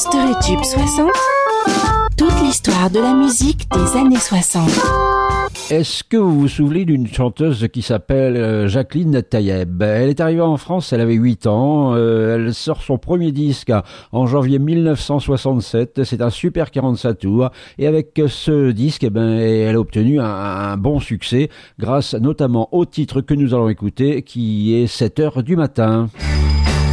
Story Tube 60, toute l'histoire de la musique des années 60. Est-ce que vous vous souvenez d'une chanteuse qui s'appelle Jacqueline Tayeb? Elle est arrivée en France, elle avait 8 ans, elle sort son premier disque en janvier 1967, c'est un super 45 tours, et avec ce disque, elle a obtenu un bon succès, grâce notamment au titre que nous allons écouter, qui est 7 heures du matin.